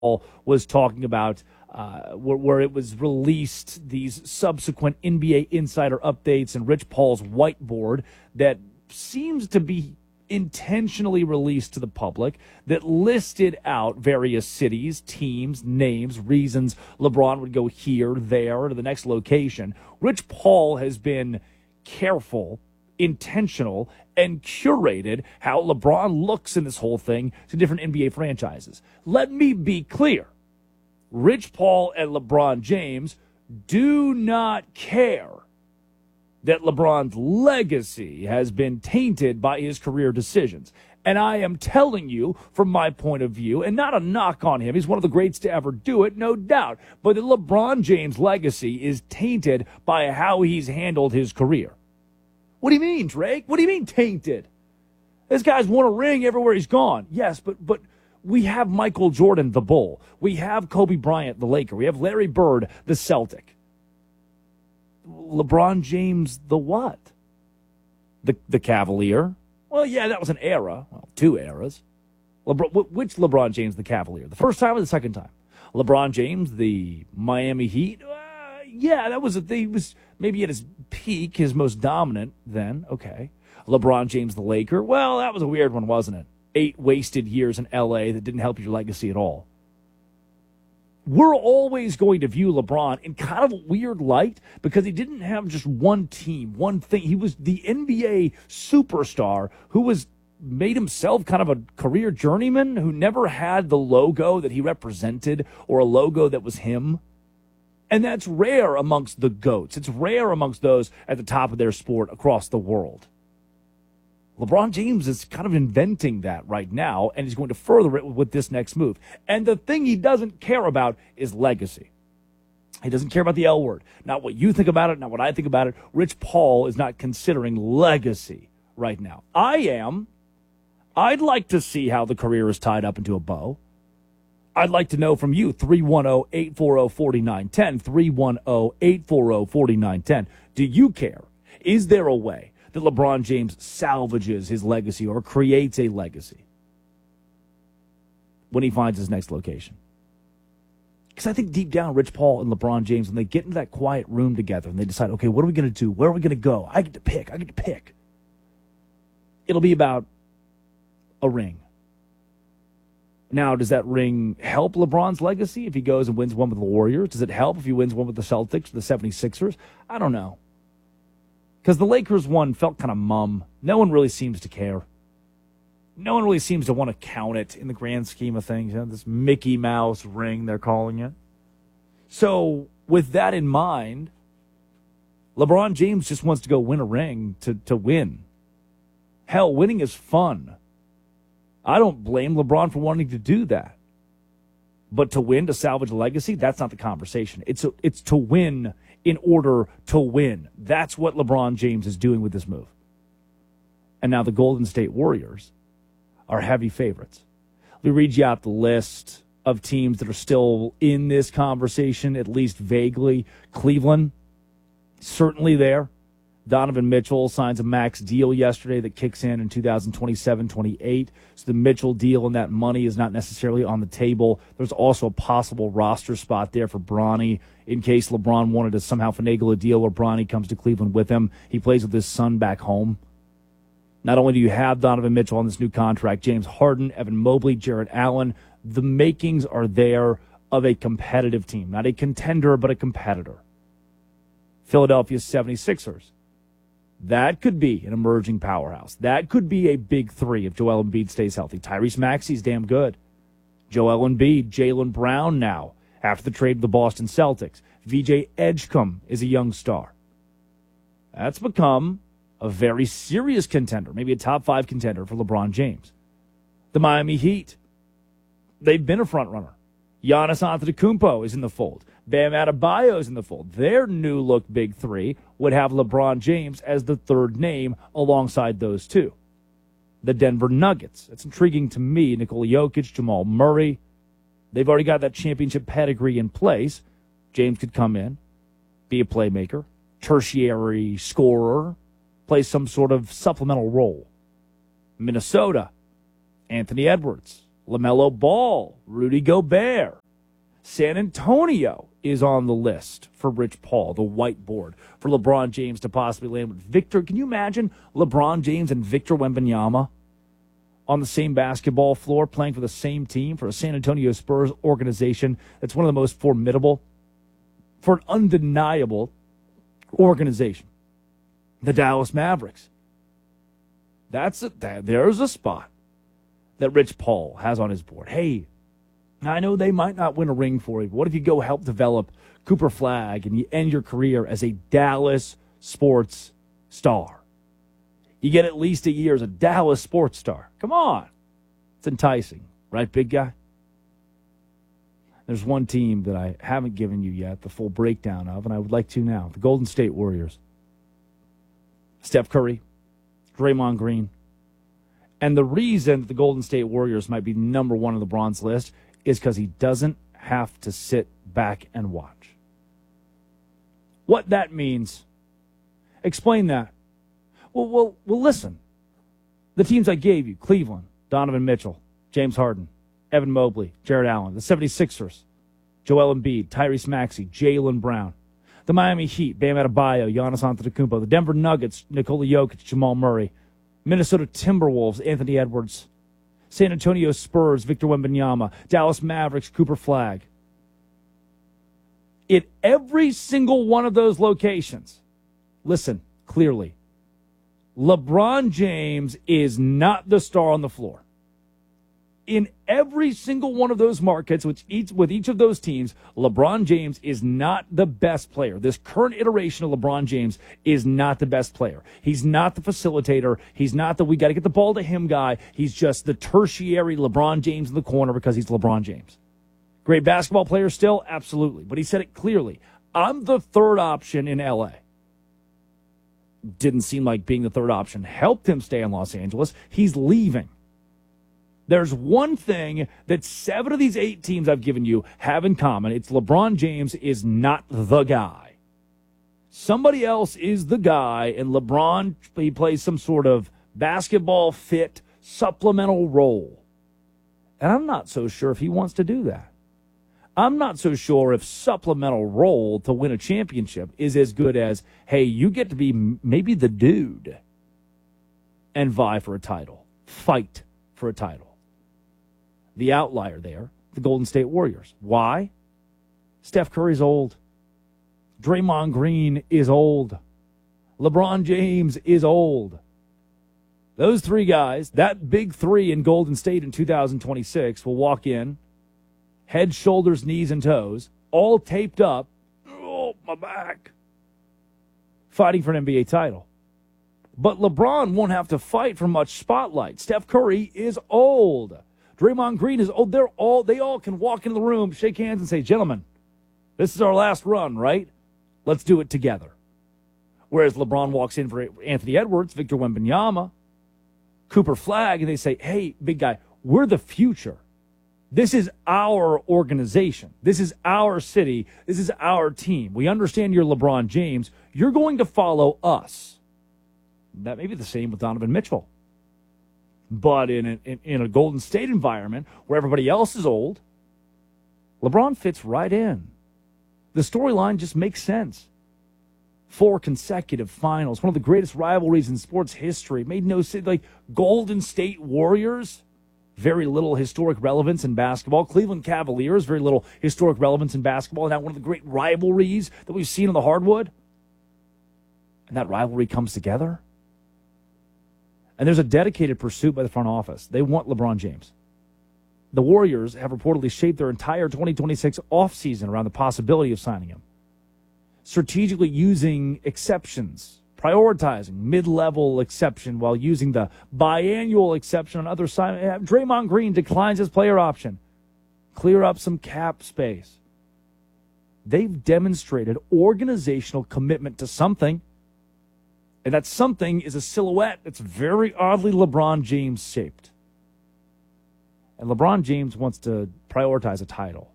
was talking about where it was released, these subsequent NBA insider updates and Rich Paul's whiteboard that seems to be intentionally released to the public that listed out various cities, teams, names, reasons LeBron would go here, there, to the next location. Rich Paul has been careful, intentional, and curated how LeBron looks in this whole thing to different NBA franchises. Let me be clear. Rich Paul and LeBron James do not care that LeBron's legacy has been tainted by his career decisions. And I am telling you, from my point of view, and not a knock on him, he's one of the greats to ever do it, no doubt, but the LeBron James legacy is tainted by how he's handled his career. What do you mean, Drake? What do you mean tainted? This guy's won a ring everywhere he's gone. Yes, but we have Michael Jordan, the Bull. We have Kobe Bryant, the Laker. We have Larry Bird, the Celtic. LeBron James, the what? The Cavalier? Well, yeah, that was an era. Well, two eras. Which LeBron James, the Cavalier? The first time or the second time? LeBron James, the Miami Heat? Yeah, that was he was maybe at his peak, his most dominant then. Okay. LeBron James, the Laker? Well, that was a weird one, wasn't it? 8 wasted years in L.A. that didn't help your legacy at all. We're always going to view LeBron in kind of a weird light because he didn't have just one team, one thing. He was the NBA superstar who made himself kind of a career journeyman who never had the logo that he represented or a logo that was him. And that's rare amongst the GOATs. It's rare amongst those at the top of their sport across the world. LeBron James is kind of inventing that right now, and he's going to further it with this next move. And the thing he doesn't care about is legacy. He doesn't care about the L word. Not what you think about it, not what I think about it. Rich Paul is not considering legacy right now. I am. I'd like to see how the career is tied up into a bow. I'd like to know from you, 310-840-4910, 310-840-4910. Do you care? Is there a way that LeBron James salvages his legacy or creates a legacy when he finds his next location? Because I think deep down, Rich Paul and LeBron James, when they get into that quiet room together and they decide, okay, what are we going to do? Where are we going to go? I get to pick. It'll be about a ring. Now, does that ring help LeBron's legacy if he goes and wins one with the Warriors? Does it help if he wins one with the Celtics, the 76ers? I don't know. Because the Lakers one felt kind of mum. No one really seems to care. No one really seems to want to count it in the grand scheme of things. You know, this Mickey Mouse ring, they're calling it. So with that in mind, LeBron James just wants to go win a ring to win. Hell, winning is fun. I don't blame LeBron for wanting to do that. But to win, to salvage a legacy, that's not the conversation. It's to win in order to win. That's what LeBron James is doing with this move. And now the Golden State Warriors are heavy favorites. Let me read you out the list of teams that are still in this conversation, at least vaguely. Cleveland, certainly there. Donovan Mitchell signs a max deal yesterday that kicks in 2027-28. So the Mitchell deal and that money is not necessarily on the table. There's also a possible roster spot there for Bronny in case LeBron wanted to somehow finagle a deal where Bronny comes to Cleveland with him. He plays with his son back home. Not only do you have Donovan Mitchell on this new contract, James Harden, Evan Mobley, Jarrett Allen, the makings are there of a competitive team. Not a contender, but a competitor. Philadelphia 76ers. That could be an emerging powerhouse. That could be a big three if Joel Embiid stays healthy. Tyrese Maxey's damn good. Joel Embiid, Jaylen Brown now, after the trade of the Boston Celtics. VJ Edgecombe is a young star. That's become a very serious contender, maybe a top 5 contender for LeBron James. The Miami Heat, they've been a front runner. Giannis Antetokounmpo is in the fold. Bam Adebayo is in the fold. Their new-look big three would have LeBron James as the third name alongside those two. The Denver Nuggets. That's intriguing to me. Nikola Jokic, Jamal Murray. They've already got that championship pedigree in place. James could come in, be a playmaker, tertiary scorer, play some sort of supplemental role. Minnesota, Anthony Edwards, LaMelo Ball, Rudy Gobert. San Antonio is on the list for Rich Paul, the whiteboard, for LeBron James to possibly land with Victor. Can you imagine LeBron James and Victor Wembanyama on the same basketball floor playing for the same team, for a San Antonio Spurs organization that's one of the most formidable, for an undeniable organization, the Dallas Mavericks? There's a spot that Rich Paul has on his board. Hey, I know they might not win a ring for you, but what if you go help develop Cooper Flagg and you end your career as a Dallas sports star? You get at least a year as a Dallas sports star. Come on. It's enticing, right, big guy? There's one team that I haven't given you yet the full breakdown of, and I would like to now. The Golden State Warriors. Steph Curry, Draymond Green. And the reason the Golden State Warriors might be number one on the bronze list is because he doesn't have to sit back and watch. What that means, explain that. Well, listen. The teams I gave you, Cleveland, Donovan Mitchell, James Harden, Evan Mobley, Jared Allen, the 76ers, Joel Embiid, Tyrese Maxey, Jaylen Brown, the Miami Heat, Bam Adebayo, Giannis Antetokounmpo, the Denver Nuggets, Nikola Jokic, Jamal Murray, Minnesota Timberwolves, Anthony Edwards, San Antonio Spurs, Victor Wembanyama, Dallas Mavericks, Cooper Flagg. In every single one of those locations, listen clearly, LeBron James is not the star on the floor. In every single one of those markets, with each of those teams, LeBron James is not the best player. This current iteration of LeBron James is not the best player. He's not the facilitator. He's not the we got to get the ball to him guy. He's just the tertiary LeBron James in the corner because he's LeBron James. Great basketball player still? Absolutely. But he said it clearly. I'm the third option in L.A. Didn't seem like being the third option helped him stay in Los Angeles. He's leaving. There's one thing that 7 of these 8 teams I've given you have in common. It's LeBron James is not the guy. Somebody else is the guy, and LeBron, he plays some sort of basketball fit supplemental role. And I'm not so sure if he wants to do that. I'm not so sure if supplemental role to win a championship is as good as, hey, you get to be maybe the dude and vie for a title, fight for a title. The outlier there, the Golden State Warriors. Why? Steph Curry's old. Draymond Green is old. LeBron James is old. Those 3 guys, that big 3 in Golden State in 2026 will walk in, head, shoulders, knees, and toes, all taped up. Oh, my back. Fighting for an NBA title. But LeBron won't have to fight for much spotlight. Steph Curry is old. Draymond Green is old. They all can walk into the room, shake hands, and say, gentlemen, this is our last run, right? Let's do it together. Whereas LeBron walks in for Anthony Edwards, Victor Wembanyama, Cooper Flagg, and they say, hey, big guy, we're the future. This is our organization. This is our city. This is our team. We understand you're LeBron James. You're going to follow us. That may be the same with Donovan Mitchell. But in a Golden State environment where everybody else is old, LeBron fits right in. The storyline just makes sense. 4 consecutive finals, one of the greatest rivalries in sports history. Made no sense. Like Golden State Warriors, very little historic relevance in basketball. Cleveland Cavaliers, very little historic relevance in basketball. And now one of the great rivalries that we've seen on the hardwood. And that rivalry comes together. And there's a dedicated pursuit by the front office. They want LeBron James. The Warriors have reportedly shaped their entire 2026 offseason around the possibility of signing him. Strategically using exceptions, prioritizing mid-level exception while using the biannual exception on other side. Draymond Green declines his player option. Clear up some cap space. They've demonstrated organizational commitment to something. And that something is a silhouette that's very oddly LeBron James shaped. And LeBron James wants to prioritize a title,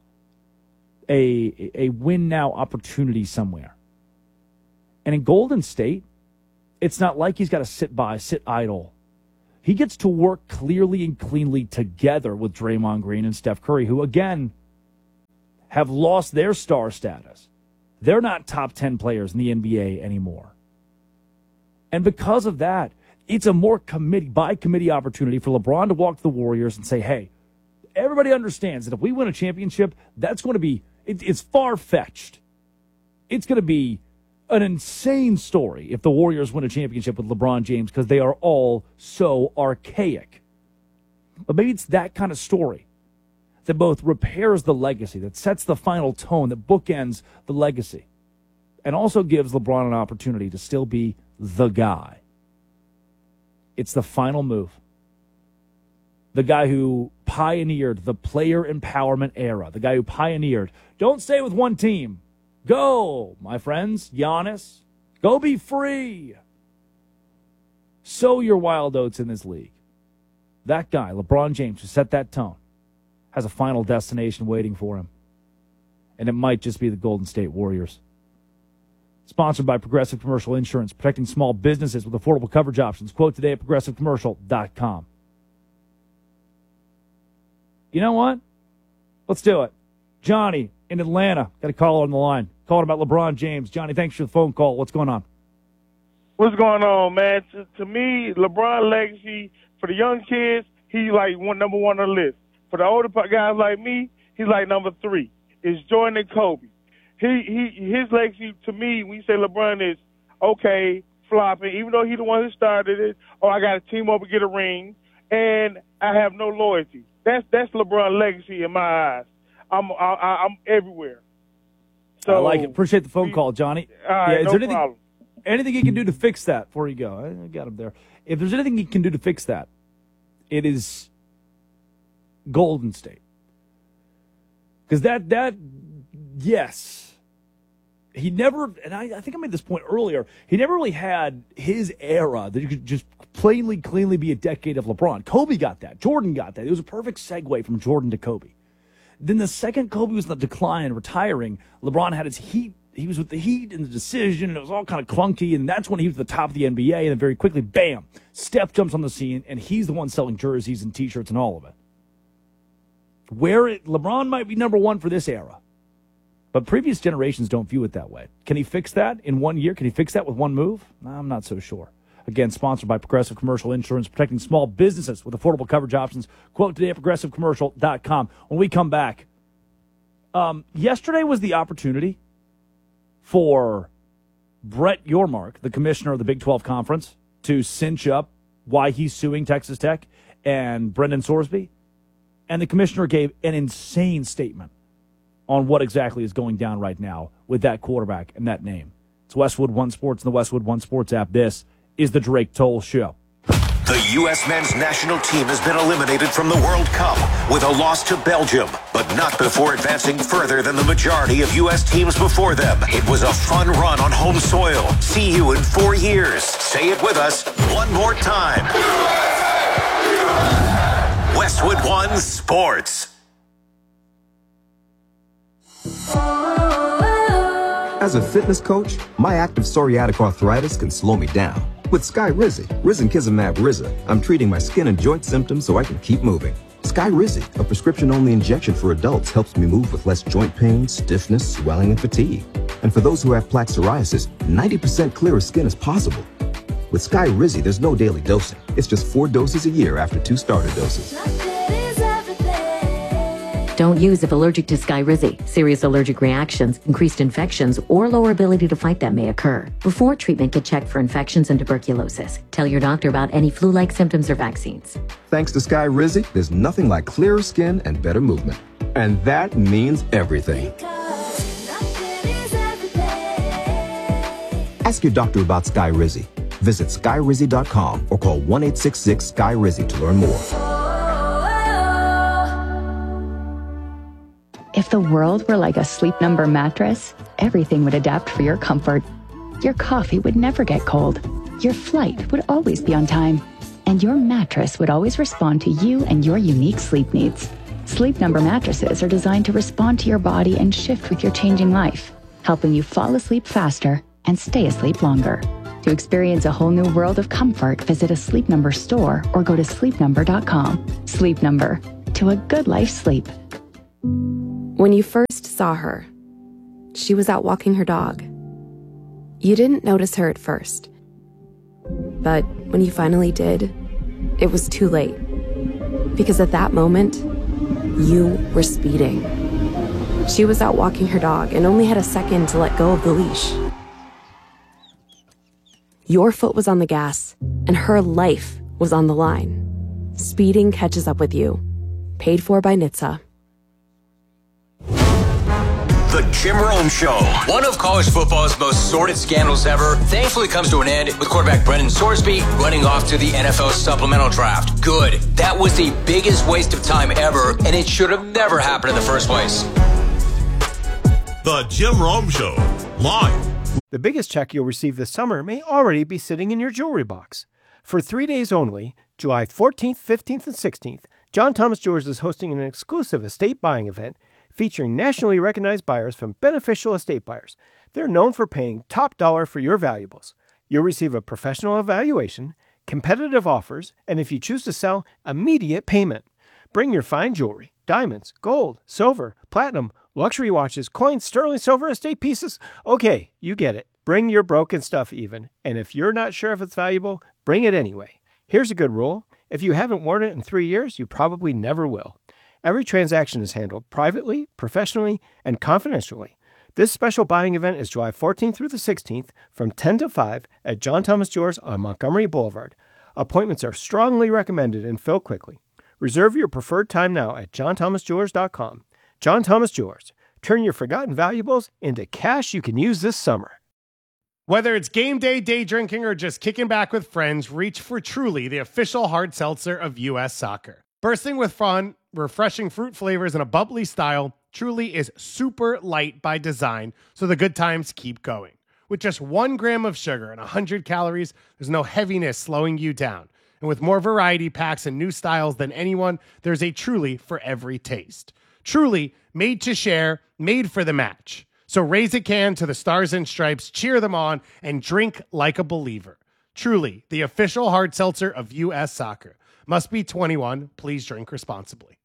a win-now opportunity somewhere. And in Golden State, it's not like he's got to sit idle. he gets to work clearly and cleanly together with Draymond Green and Steph Curry, who, again, have lost their star status. They're not top 10 players in the NBA anymore. And because of that, it's a more by-committee opportunity for LeBron to walk to the Warriors and say, hey, everybody understands that if we win a championship, that's going to be, it's far-fetched. It's going to be an insane story if the Warriors win a championship with LeBron James because they are all so archaic. But maybe it's that kind of story that both repairs the legacy, that sets the final tone, that bookends the legacy, and also gives LeBron an opportunity to still be the guy. It's the final move. The guy who pioneered the player empowerment era, the guy who pioneered, don't stay with one team. Go, my friends, Giannis. Go be free. Sow your wild oats in this league. That guy, LeBron James, who set that tone, has a final destination waiting for him. And it might just be the Golden State Warriors. Sponsored by Progressive Commercial Insurance, protecting small businesses with affordable coverage options. Quote today at progressivecommercial.com. You know what? Let's do it. Johnny in Atlanta. Got a caller on the line. Calling about LeBron James. Johnny, thanks for the phone call. What's going on? What's going on, man? To me, LeBron legacy, for the young kids, he's like number one on the list. For the older guys like me, he's like number 3. It's Jordan and Kobe. His legacy, to me, when you say LeBron is, okay, flopping, even though he's the one who started it, or I got to team up and get a ring, and I have no loyalty. That's LeBron legacy in my eyes. I'm everywhere. So I like it. Appreciate the phone call, Johnny. Is there anything he can do to fix that before you go? I got him there. If there's anything he can do to fix that, it is Golden State. Because yes, he never, and I think I made this point earlier, he never really had his era that you could just plainly, cleanly be a decade of LeBron. Kobe got that. Jordan got that. It was a perfect segue from Jordan to Kobe. Then the second Kobe was in the decline, retiring, LeBron had his Heat. He was with the Heat and the decision, and it was all kind of clunky, and that's when he was at the top of the NBA, and then very quickly, bam, Steph jumps on the scene, and he's the one selling jerseys and T-shirts and all of it. LeBron might be number one for this era, but previous generations don't view it that way. Can he fix that in 1 year? Can he fix that with one move? I'm not so sure. Again, sponsored by Progressive Commercial Insurance, protecting small businesses with affordable coverage options. Quote today at progressivecommercial.com. When we come back, yesterday was the opportunity for Brett Yormark, the commissioner of the Big 12 Conference, to cinch up why he's suing Texas Tech and Brendan Sorsby. And the commissioner gave an insane statement on what exactly is going down right now with that quarterback and that name. It's Westwood One Sports and the Westwood One Sports app. This is the Drake Toll Show. The U.S. men's national team has been eliminated from the World Cup with a loss to Belgium, but not before advancing further than the majority of U.S. teams before them. It was a fun run on home soil. See you in 4 years. Say it with us one more time. Westwood One Sports. As a fitness coach, my active psoriatic arthritis can slow me down. With Skyrizi, Risankizumab Riza, I'm treating my skin and joint symptoms so I can keep moving. Skyrizi, a prescription-only injection for adults, helps me move with less joint pain, stiffness, swelling, and fatigue. And for those who have plaque psoriasis, 90% clearer skin is possible. With Skyrizi, there's no daily dosing. It's just 4 doses a year after 2 starter doses. Don't use if allergic to Skyrizi. Serious allergic reactions, increased infections, or lower ability to fight them may occur. Before treatment, get checked for infections and tuberculosis. Tell your doctor about any flu-like symptoms or vaccines. Thanks to Skyrizi, there's nothing like clearer skin and better movement. And that means everything. Ask your doctor about Skyrizi. Visit Skyrizi.com or call 1-866-SKY-RIZI to learn more. If the world were like a Sleep Number mattress, everything would adapt for your comfort. Your coffee would never get cold. Your flight would always be on time. And your mattress would always respond to you and your unique sleep needs. Sleep Number mattresses are designed to respond to your body and shift with your changing life, helping you fall asleep faster and stay asleep longer. To experience a whole new world of comfort, visit a Sleep Number store or go to sleepnumber.com. Sleep Number, to a good night's sleep. When you first saw her, she was out walking her dog. You didn't notice her at first. But when you finally did, it was too late. Because at that moment, you were speeding. She was out walking her dog and only had a second to let go of the leash. Your foot was on the gas, and her life was on the line. Speeding catches up with you. Paid for by NHTSA. The Jim Rome Show. One of college football's most sordid scandals ever thankfully comes to an end with quarterback Brendan Sorsby running off to the NFL supplemental draft. Good. That was the biggest waste of time ever, and it should have never happened in the first place. The Jim Rome Show. Live. The biggest check you'll receive this summer may already be sitting in your jewelry box. For 3 days only, July 14th, 15th, and 16th, John Thomas Jewelers is hosting an exclusive estate buying event featuring nationally recognized buyers from Beneficial Estate Buyers. They're known for paying top dollar for your valuables. You'll receive a professional evaluation, competitive offers, and if you choose to sell, immediate payment. Bring your fine jewelry, diamonds, gold, silver, platinum, luxury watches, coins, sterling silver, estate pieces. Okay, you get it. Bring your broken stuff even. And if you're not sure if it's valuable, bring it anyway. Here's a good rule. If you haven't worn it in 3 years, you probably never will. Every transaction is handled privately, professionally, and confidentially. This special buying event is July 14th through the 16th from 10 to 5 at John Thomas Jewelers on Montgomery Boulevard. Appointments are strongly recommended and fill quickly. Reserve your preferred time now at johnthomasjewelers.com. John Thomas Jewelers. Turn your forgotten valuables into cash you can use this summer. Whether it's game day, day drinking, or just kicking back with friends, reach for Truly, the official hard seltzer of U.S. Soccer. Bursting with fun, refreshing fruit flavors, and a bubbly style, Truly is super light by design, so the good times keep going. With just 1 gram of sugar and 100 calories, there's no heaviness slowing you down. And with more variety packs and new styles than anyone, there's a Truly for every taste. Truly, made to share, made for the match. So raise a can to the Stars and Stripes, cheer them on, and drink like a believer. Truly, the official hard seltzer of U.S. Soccer. Must be 21. Please drink responsibly.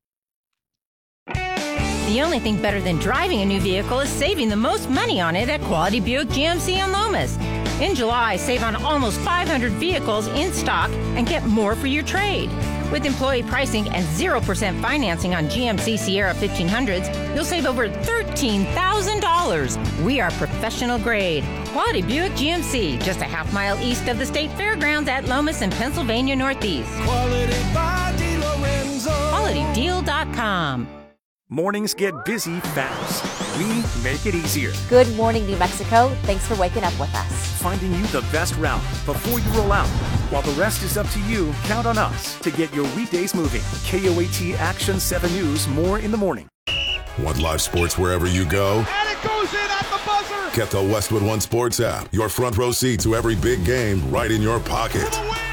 The only thing better than driving a new vehicle is saving the most money on it at Quality Buick GMC on Lomas. In July, save on almost 500 vehicles in stock and get more for your trade. With employee pricing and 0% financing on GMC Sierra 1500s, you'll save over $13,000. We are professional grade. Quality Buick GMC, just a half-mile east of the State Fairgrounds at Lomas in Pennsylvania Northeast. Quality by DeLorenzo. QualityDeal.com. Mornings get busy fast. We make it easier. Good morning, New Mexico. Thanks for waking up with us. Finding you the best route before you roll out. While the rest is up to you, count on us to get your weekdays moving. KOAT Action 7 News, more in the morning. Want live sports wherever you go? And it goes in at the buzzer. Get the Westwood One Sports app. Your front row seat to every big game right in your pocket.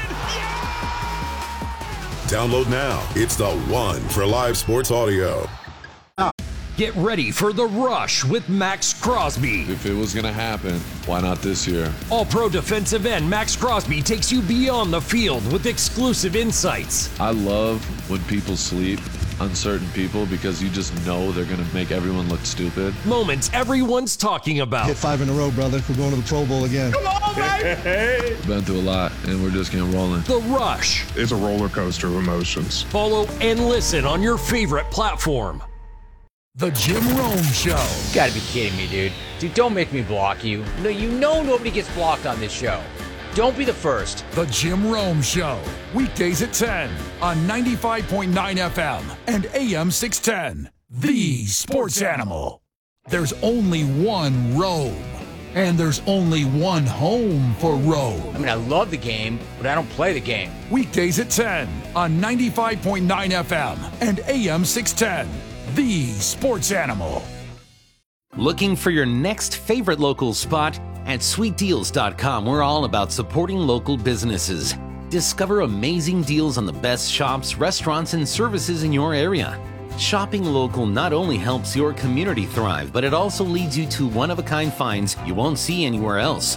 Download now. It's the one for live sports audio. Get ready for The Rush with Max Crosby. If it was going to happen, why not this year? All-pro defensive end Max Crosby takes you beyond the field with exclusive insights. I love when people sleep on certain people because you just know they're going to make everyone look stupid. Moments everyone's talking about. Hit 5 in a row, brother. We're going to the Pro Bowl again. Come on, baby! Been through a lot, and we're just getting rolling. The Rush. It's a roller coaster of emotions. Follow and listen on your favorite platform. The Jim Rome Show. You gotta be kidding me, dude. Dude, don't make me block you. No, you know nobody gets blocked on this show. Don't be the first. The Jim Rome Show. Weekdays at 10 on 95.9 FM and AM 610. The Sports Animal. There's only one Rome. And there's only one home for Rome. I mean, I love the game, but I don't play the game. Weekdays at 10 on 95.9 FM and AM 610. The Sports Animal. Looking for your next favorite local spot? At sweetdeals.com, we're all about supporting local businesses. Discover amazing deals on the best shops, restaurants, and services in your area. Shopping local not only helps your community thrive, but it also leads you to one-of-a-kind finds you won't see anywhere else.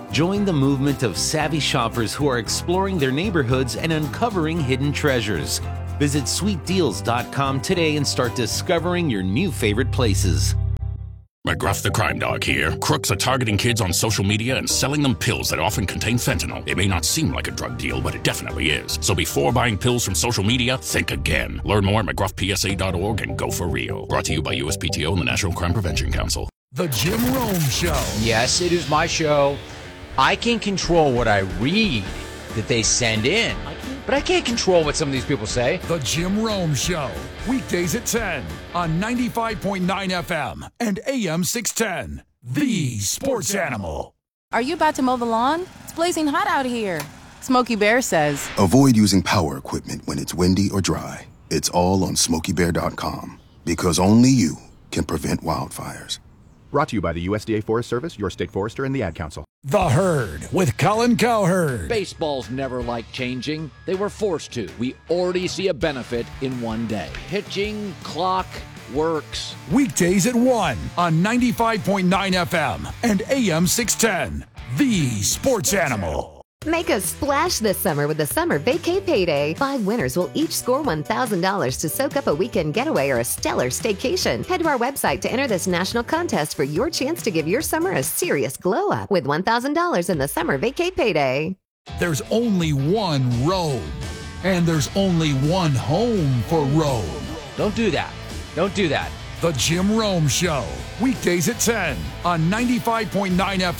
Join the movement of savvy shoppers who are exploring their neighborhoods and uncovering hidden treasures. Visit sweetdeals.com today and start discovering your new favorite places. McGruff the Crime Dog here. Crooks are targeting kids on social media and selling them pills that often contain fentanyl. It may not seem like a drug deal, but it definitely is. So before buying pills from social media, think again. Learn more at McGruffPSA.org and go for real. Brought to you by USPTO and the National Crime Prevention Council. The Jim Rome Show. Yes, it is my show. I can control what I read that they send in, but I can't control what some of these people say. The Jim Rome Show. Weekdays at 10 on 95.9 FM and AM 610. The Sports Animal. Are you about to mow the lawn? It's blazing hot out here. Smokey Bear says, avoid using power equipment when it's windy or dry. It's all on SmokeyBear.com. Because only you can prevent wildfires. Brought to you by the USDA Forest Service, your state forester, and the Ad Council. The Herd with Colin Cowherd. Baseball's never liked changing. They were forced to. We already see a benefit in one day. Pitching, clock, works. Weekdays at 1 on 95.9 FM and AM 610. The Sports Animal. Make a splash this summer with the Summer Vacay Payday. 5 winners will each score $1,000 to soak up a weekend getaway or a stellar staycation. Head to our website to enter this national contest for your chance to give your summer a serious glow up with $1,000 in the Summer Vacay Payday. There's only one Rome, and there's only one home for Rome. Don't do that. Don't do that. The Jim Rome Show. Weekdays at 10 on 95.9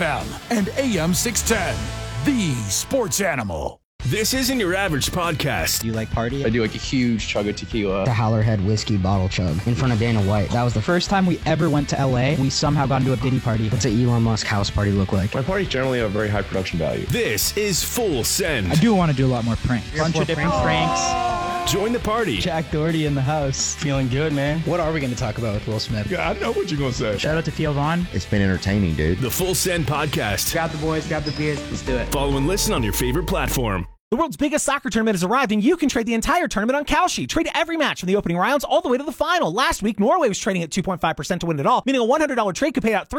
FM and AM 610. The Sports Animal. This isn't your average podcast. Do you like party? I do like a huge chug of tequila. The Howlerhead whiskey bottle chug in front of Dana White. That was the first time we ever went to LA. We somehow got into a Diddy party. What's an Elon Musk house party look like? My parties generally have very high production value. This is Full Send. I do want to do a lot more pranks. A bunch of different pranks. Join the party. Jack Doherty in the house. Feeling good, man. What are we going to talk about with Will Smith? Yeah, I know what you're going to say. Shout out to Theo Vaughn. It's been entertaining, dude. The Full Send podcast. Grab the boys, grab the beers. Let's do it. Follow and listen on your favorite platform. The world's biggest soccer tournament has arrived, and you can trade the entire tournament on Kalshi. Trade every match from the opening rounds all the way to the final. Last week, Norway was trading at 2.5% to win it all, meaning a $100 trade could pay out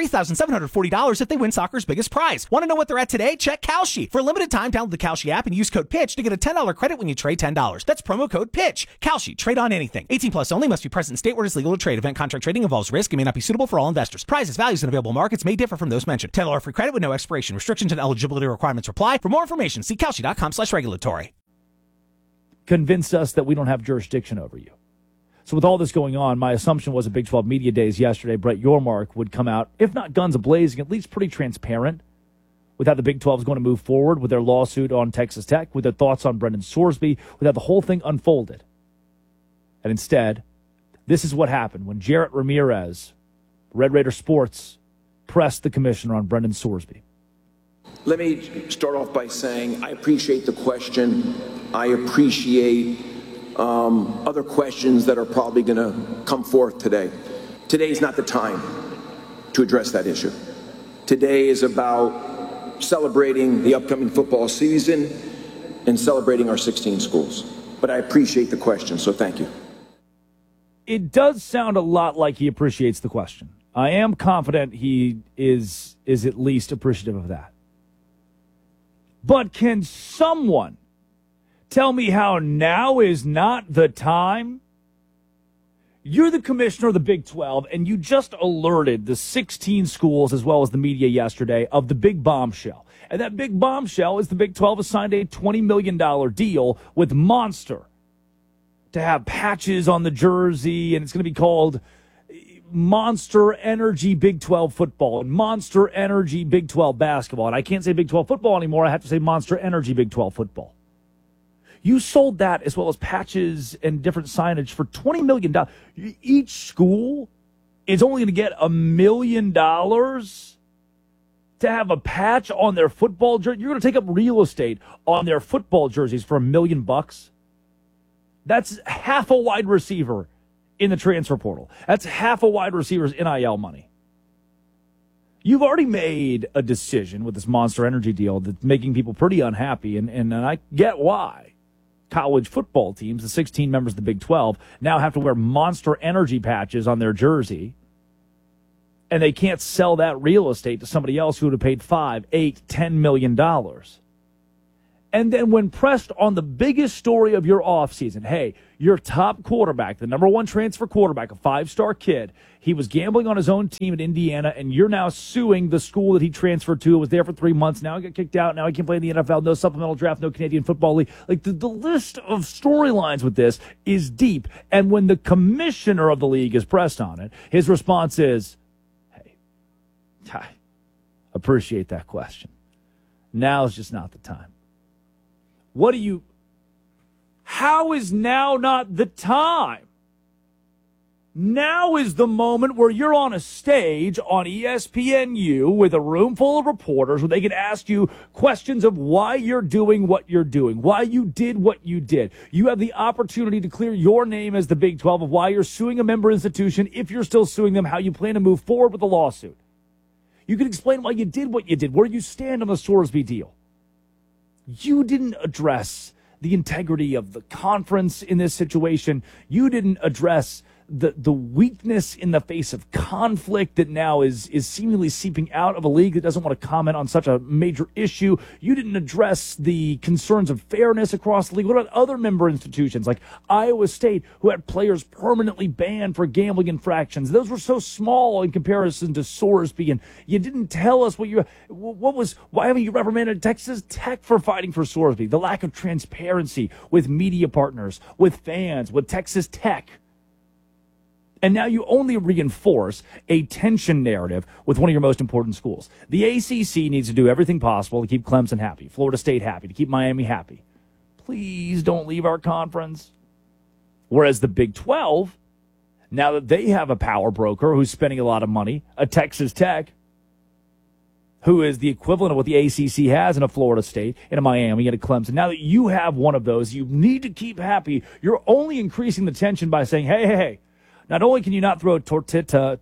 $3,740 if they win soccer's biggest prize. Want to know what they're at today? Check Kalshi. For a limited time, download the Kalshi app and use code PITCH to get a $10 credit when you trade $10. That's promo code PITCH. Kalshi. Trade on anything. 18 plus only. Must be present in state where it is legal to trade. Event contract trading involves risk and may not be suitable for all investors. Prizes, values, and available markets may differ from those mentioned. $10 free credit with no expiration. Restrictions and eligibility requirements apply. For more information, see Kalshi.com/regulatory. Convinced us that we don't have jurisdiction over you. So with all this going on, my assumption was at Big 12 Media Days yesterday, Brett Yormark would come out, if not guns a-blazing, at least pretty transparent with how the Big 12 is going to move forward with their lawsuit on Texas Tech, with their thoughts on Brendan Sorsby, with how the whole thing unfolded. And instead, this is what happened when Jarrett Ramirez, Red Raider Sports, pressed the commissioner on Brendan Sorsby. Let me start off by saying I appreciate the question. I appreciate other questions that are probably going to come forth today. Today is not the time to address that issue. Today is about celebrating the upcoming football season and celebrating our 16 schools. But I appreciate the question, so thank you. It does sound a lot like he appreciates the question. I am confident he is at least appreciative of that. But can someone tell me how now is not the time? You're the commissioner of the Big 12, and you just alerted the 16 schools as well as the media yesterday of the big bombshell. And that big bombshell is the Big 12 has signed a $20 million deal with Monster to have patches on the jersey, and it's going to be called Monster Energy Big 12 football and Monster Energy Big 12 basketball. And I can't say Big 12 football anymore. I have to say Monster Energy Big 12 football. You sold that as well as patches and different signage for $20 million. Each school is only going to get $1 million to have a patch on their football jersey. You're going to take up real estate on their football jerseys for $1 million. That's half a wide receiver in the transfer portal. That's half a wide receiver's NIL money. You've already made a decision with this Monster Energy deal that's making people pretty unhappy, and I get why. College football teams, the 16 members of the Big 12, now have to wear Monster Energy patches on their jersey And they can't sell that real estate to somebody else who would have paid $5, $8, $10 million. And then when pressed on the biggest story of your offseason, hey, your top quarterback, the number one transfer quarterback, a 5-star kid, he was gambling on his own team at Indiana, and you're now suing the school that he transferred to, was there for 3 months, now he got kicked out, now he can't play in the NFL, no supplemental draft, no Canadian Football League. Like, the list of storylines with this is deep. And when the commissioner of the league is pressed on it, his response is, hey, I appreciate that question. Now's just not the time. How is now not the time? Now is the moment where you're on a stage on ESPNU with a room full of reporters where they can ask you questions of why you're doing what you're doing, why you did what you did. You have the opportunity to clear your name as the Big 12 of why you're suing a member institution, if you're still suing them, how you plan to move forward with the lawsuit. You can explain why you did what you did, where you stand on the Sorsby deal. You didn't address the integrity of the conference in this situation. You didn't address the weakness in the face of conflict that now is seemingly seeping out of a league that doesn't want to comment on such a major issue. You didn't address the concerns of fairness across the league. What about other member institutions like Iowa State, who had players permanently banned for gambling infractions? Those were so small in comparison to Sorsby, and you didn't tell us why haven't you reprimanded Texas Tech for fighting for Sorsby? The lack of transparency with media partners, with fans, with Texas Tech. And now you only reinforce a tension narrative with one of your most important schools. The ACC needs to do everything possible to keep Clemson happy, Florida State happy, to keep Miami happy. Please don't leave our conference. Whereas the Big 12, now that they have a power broker who's spending a lot of money, a Texas Tech, who is the equivalent of what the ACC has in a Florida State, in a Miami, and a Clemson. Now that you have one of those, you need to keep happy. You're only increasing the tension by saying, hey, not only can you not throw tortillas,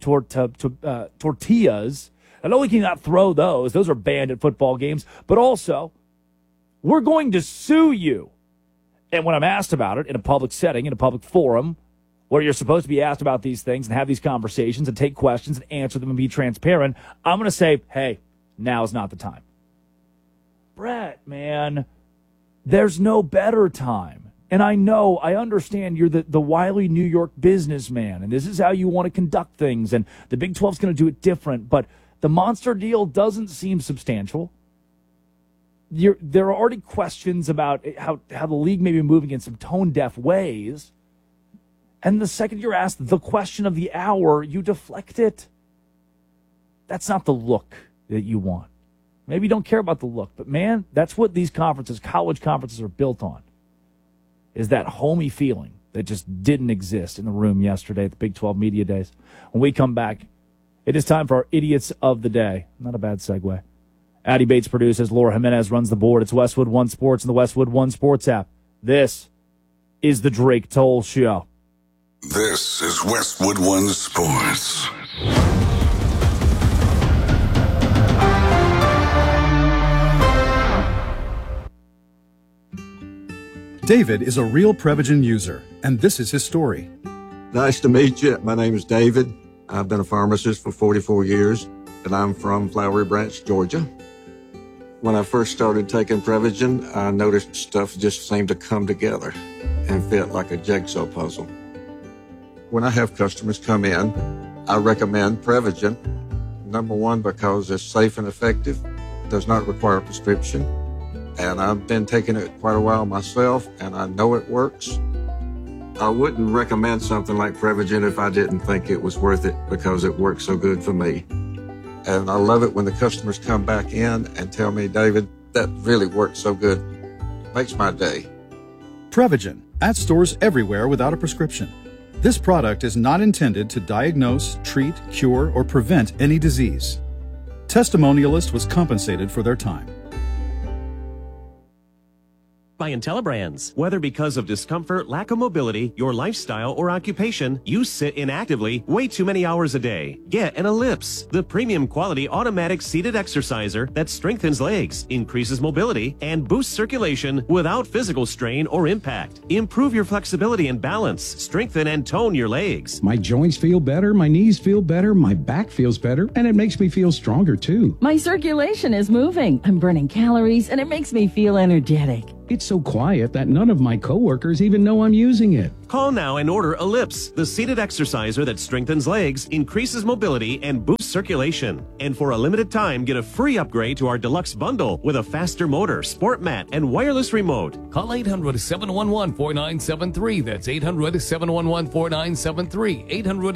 not only can you not throw those are banned at football games, but also, we're going to sue you. And when I'm asked about it in a public setting, in a public forum, where you're supposed to be asked about these things and have these conversations and take questions and answer them and be transparent, I'm going to say, hey, now's not the time. Brett, man, there's no better time. And I understand you're the wily New York businessman, and this is how you want to conduct things, and the Big 12's going to do it different, but the monster deal doesn't seem substantial. There are already questions about how the league may be moving in some tone-deaf ways, and the second you're asked the question of the hour, you deflect it. That's not the look that you want. Maybe you don't care about the look, but man, that's what these conferences, college conferences, are built on. Is that homey feeling that just didn't exist in the room yesterday at the Big 12 Media Days. When we come back, it is time for our Idiots of the Day. Not a bad segue. Addy Bates produces, Laura Jimenez runs the board. It's Westwood One Sports and the Westwood One Sports app. This is the Drake Toll Show. This is Westwood One Sports. David is a real Prevagen user, and this is his story. Nice to meet you. My name is David. I've been a pharmacist for 44 years, and I'm from Flowery Branch, Georgia. When I first started taking Prevagen, I noticed stuff just seemed to come together and fit like a jigsaw puzzle. When I have customers come in, I recommend Prevagen. Number one, because it's safe and effective, does not require a prescription. And I've been taking it quite a while myself, and I know it works. I wouldn't recommend something like Prevagen if I didn't think it was worth it, because it works so good for me. And I love it when the customers come back in and tell me, David, that really worked so good. Makes my day. Prevagen, at stores everywhere without a prescription. This product is not intended to diagnose, treat, cure, or prevent any disease. Testimonialist was compensated for their time. by IntelliBrands. Whether because of discomfort, lack of mobility, your lifestyle, or occupation, you sit inactively way too many hours a day. Get an Ellipse, the premium quality automatic seated exerciser that strengthens legs, increases mobility, and boosts circulation without physical strain or impact. Improve your flexibility and balance, strengthen and tone your legs. My joints feel better, my knees feel better, my back feels better, and it makes me feel stronger too. My circulation is moving. I'm burning calories, and it makes me feel energetic. It's so quiet that none of my coworkers even know I'm using it. Call now and order Ellipse, the seated exerciser that strengthens legs, increases mobility, and boosts circulation. And for a limited time, get a free upgrade to our deluxe bundle with a faster motor, sport mat, and wireless remote. Call 800-711-4973. That's 800-711-4973.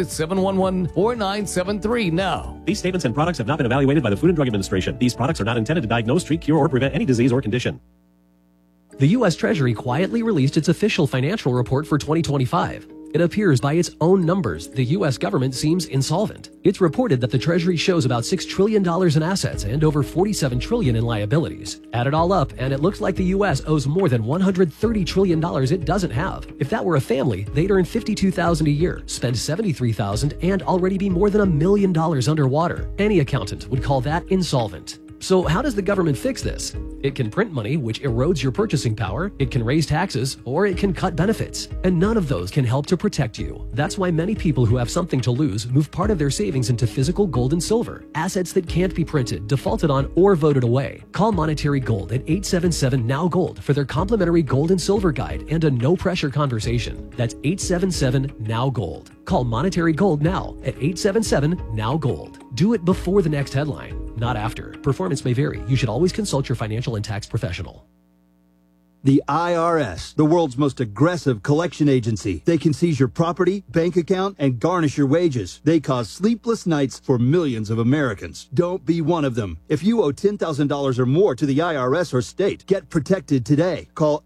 800-711-4973 now. These statements and products have not been evaluated by the Food and Drug Administration. These products are not intended to diagnose, treat, cure, or prevent any disease or condition. The U.S. Treasury quietly released its official financial report for 2025. It appears by its own numbers, the U.S. government seems insolvent. It's reported that the Treasury shows about $6 trillion in assets and over $47 trillion in liabilities. Add it all up, and it looks like the U.S. owes more than $130 trillion it doesn't have. If that were a family, they'd earn $52,000 a year, spend $73,000, and already be more than $1 million underwater. Any accountant would call that insolvent. So how does the government fix this? It can print money, which erodes your purchasing power, it can raise taxes, or it can cut benefits. And none of those can help to protect you. That's why many people who have something to lose move part of their savings into physical gold and silver, assets that can't be printed, defaulted on, or voted away. Call Monetary Gold at 877-NOW-GOLD for their complimentary gold and silver guide and a no-pressure conversation. That's 877-NOW-GOLD. Call Monetary Gold now at 877-NOW-GOLD. Do it before the next headline, not after. Performance may vary. You should always consult your financial and tax professional. The IRS, the world's most aggressive collection agency. They can seize your property, bank account, and garnish your wages. They cause sleepless nights for millions of Americans. Don't be one of them. If you owe $10,000 or more to the IRS or state, get protected today. Call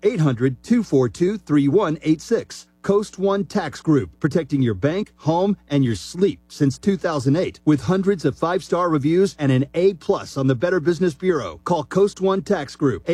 800-242-3186. Coast One Tax Group, protecting your bank, home, and your sleep since 2008. With hundreds of 5-star reviews and an A+ on the Better Business Bureau. Call Coast One Tax Group,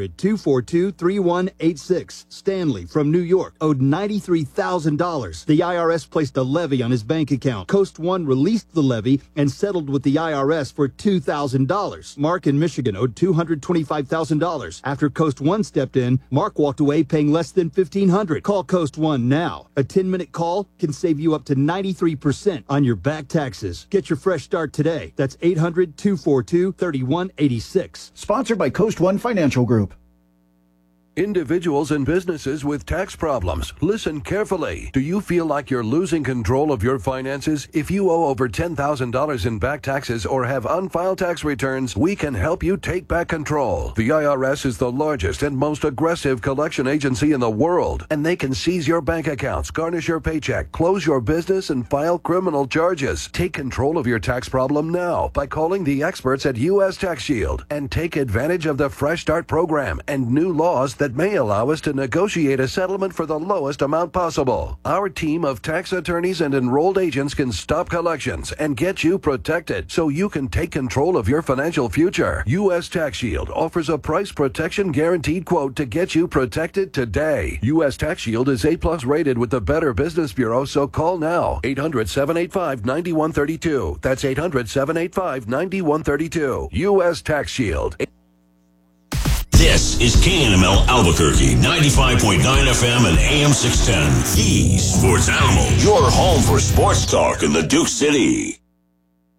800-242-3186. Stanley from New York owed $93,000. The IRS placed a levy on his bank account. Coast One released the levy and settled with the IRS for $2,000. Mark in Michigan owed $225,000. After Coast One stepped in, Mark walked away paying less than $1,500. Call Coast One now. A 10-minute call can save you up to 93% on your back taxes. Get your fresh start today. That's 800-242-3186. Sponsored by Coast One Financial Group. Individuals and businesses with tax problems, listen carefully. Do you feel like you're losing control of your finances? If you owe over $10,000 in back taxes or have unfiled tax returns, we can help you take back control. The IRS is the largest and most aggressive collection agency in the world, and they can seize your bank accounts, garnish your paycheck, close your business, and file criminal charges. Take control of your tax problem now by calling the experts at U.S. Tax Shield and take advantage of the Fresh Start program and new laws that may allow us to negotiate a settlement for the lowest amount possible. Our team of tax attorneys and enrolled agents can stop collections and get you protected so you can take control of your financial future. U.S. Tax Shield offers a price protection guaranteed quote to get you protected today. U.S. Tax Shield is A+ rated with the Better Business Bureau, so call now. 800-785-9132. That's 800-785-9132. U.S. Tax Shield. This is KNML Albuquerque, 95.9 FM and AM 610. The Sports Animal, your home for sports talk in the Duke City.